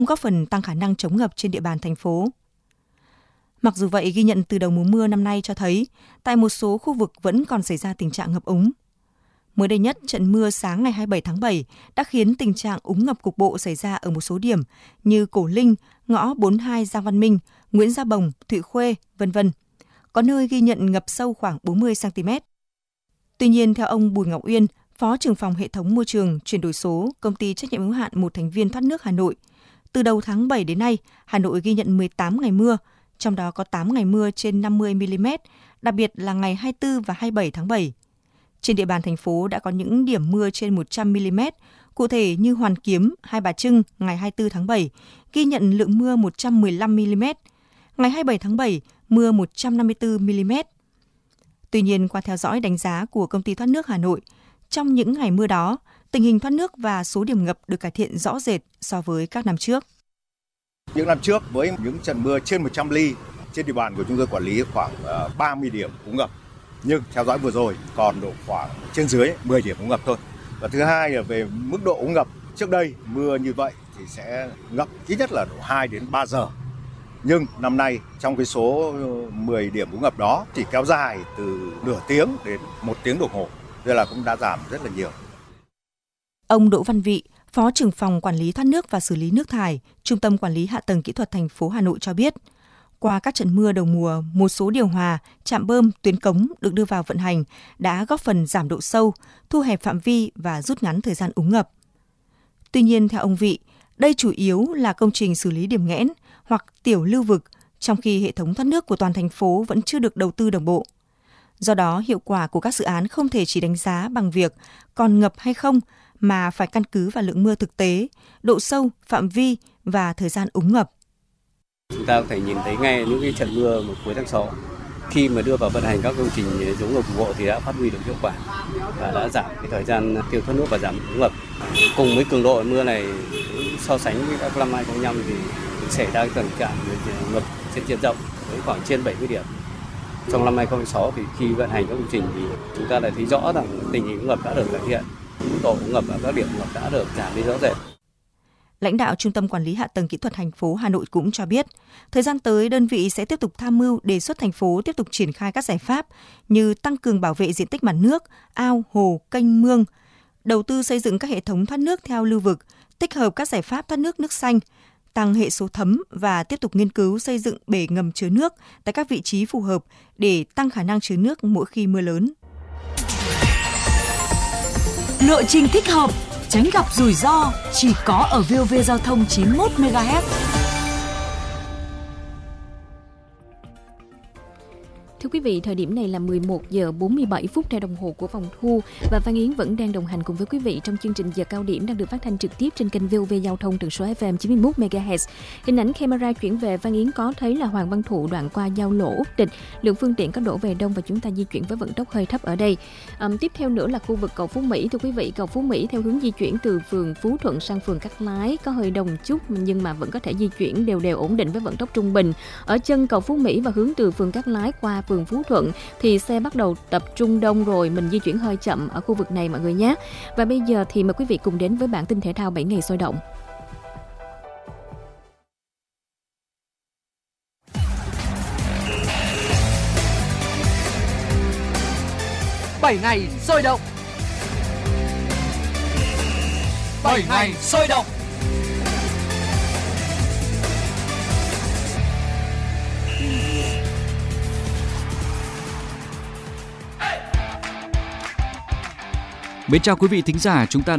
góp phần tăng khả năng chống ngập trên địa bàn thành phố. Mặc dù vậy, ghi nhận từ đầu mùa mưa năm nay cho thấy tại một số khu vực vẫn còn xảy ra tình trạng ngập úng. Mới đây nhất, trận mưa sáng ngày 27 tháng 7 đã khiến tình trạng úng ngập cục bộ xảy ra ở một số điểm như Cổ Linh, ngõ 42 Giang Văn Minh, Nguyễn Gia Bồng, Thụy Khuê, v.v. Có nơi ghi nhận ngập sâu khoảng 40 cm. Tuy nhiên, theo ông Bùi Ngọc Uyên, Phó trưởng phòng hệ thống môi trường chuyển đổi số, Công ty trách nhiệm hữu hạn một thành viên thoát nước Hà Nội, từ đầu tháng 7 đến nay, Hà Nội ghi nhận 18 ngày mưa, trong đó có 8 ngày mưa trên 50 mm, đặc biệt là ngày 24 và 27 tháng 7. Trên địa bàn thành phố đã có những điểm mưa trên 100 mm, cụ thể như Hoàn Kiếm, Hai Bà Trưng ngày 24 tháng 7 ghi nhận lượng mưa 115 mm, ngày 27 tháng 7 mưa 154 mm. Tuy nhiên, qua theo dõi đánh giá của Công ty thoát nước Hà Nội, trong những ngày mưa đó, tình hình thoát nước và số điểm ngập được cải thiện rõ rệt so với các năm trước. Những năm trước với những trận mưa trên 100 ly, trên địa bàn của chúng tôi quản lý khoảng 30 điểm úng ngập. Nhưng theo dõi vừa rồi còn độ khoảng trên dưới 10 điểm úng ngập thôi. Và thứ hai là về mức độ úng ngập, trước đây mưa như vậy thì sẽ ngập ít nhất là độ 2 đến 3 giờ. Nhưng năm nay trong cái số 10 điểm úng ngập đó chỉ kéo dài từ nửa tiếng đến 1 tiếng đồng hồ. Nên là cũng đã giảm rất là nhiều. Ông Đỗ Văn Vị, Phó trưởng phòng quản lý thoát nước và xử lý nước thải, Trung tâm Quản lý Hạ tầng Kỹ thuật thành phố Hà Nội cho biết, qua các trận mưa đầu mùa, một số điều hòa, trạm bơm, tuyến cống được đưa vào vận hành đã góp phần giảm độ sâu, thu hẹp phạm vi và rút ngắn thời gian úng ngập. Tuy nhiên, theo ông Vị, đây chủ yếu là công trình xử lý điểm nghẽn hoặc tiểu lưu vực, trong khi hệ thống thoát nước của toàn thành phố vẫn chưa được đầu tư đồng bộ. Do đó, hiệu quả của các dự án không thể chỉ đánh giá bằng việc còn ngập hay không, mà phải căn cứ vào lượng mưa thực tế, độ sâu, phạm vi và thời gian úng ngập. Chúng ta có thể nhìn thấy ngay những cái trận mưa cuối tháng 6. Khi mà đưa vào vận hành các công trình giống ngập cục bộ thì đã phát huy được hiệu quả và đã giảm cái thời gian tiêu thoát nước và giảm úng ngập. Cùng với cường độ mưa này so sánh với các năm 2005 thì xảy ra tình trạng ngập trên diện rộng với khoảng trên 70 điểm. Trong năm 2006 thì khi vận hành các công trình thì chúng ta lại thấy rõ rằng tình hình ngập đã được cải thiện, mức độ ngập ở các điểm ngập đã được giảm đi rõ rệt. Lãnh đạo Trung tâm Quản lý Hạ tầng Kỹ thuật thành phố Hà Nội cũng cho biết, thời gian tới đơn vị sẽ tiếp tục tham mưu đề xuất thành phố tiếp tục triển khai các giải pháp như tăng cường bảo vệ diện tích mặt nước, ao, hồ, kênh mương, đầu tư xây dựng các hệ thống thoát nước theo lưu vực, tích hợp các giải pháp thoát nước xanh, tăng hệ số thấm và tiếp tục nghiên cứu xây dựng bể ngầm chứa nước tại các vị trí phù hợp để tăng khả năng chứa nước mỗi khi mưa lớn. Lộ trình thích hợp, tránh gặp rủi ro chỉ có ở VOV Giao thông 91 MHz. Thưa quý vị, thời điểm này là 11 giờ 47 phút theo đồng hồ của phòng thu và Văn Yến vẫn đang đồng hành cùng với quý vị trong chương trình Giờ Cao Điểm đang được phát thanh trực tiếp trên kênh VOV Giao thông tần số FM 91 MHz. Hình ảnh camera chuyển về, Văn Yến có thấy là Hoàng Văn Thụ đoạn qua giao Lỗ Úc Địch, lượng phương tiện có đổ về đông và chúng ta di chuyển với vận tốc hơi thấp ở đây. Tiếp theo nữa là khu vực cầu Phú Mỹ. Thưa quý vị, cầu Phú Mỹ theo hướng di chuyển từ phường Phú Thuận sang phường Cát Lái có hơi đông chút nhưng mà vẫn có thể di chuyển đều ổn định với vận tốc trung bình. Ở chân cầu Phú Mỹ và hướng từ phường Cát Lái qua phường Phú Thuận thì xe bắt đầu tập trung đông rồi, mình di chuyển hơi chậm ở khu vực này mọi người nhé. Và bây giờ thì mời quý vị cùng đến với bản tin thể thao 7 ngày sôi động. Bảy ngày sôi động. 7 ngày sôi động. Mến chào quý vị thính giả, chúng ta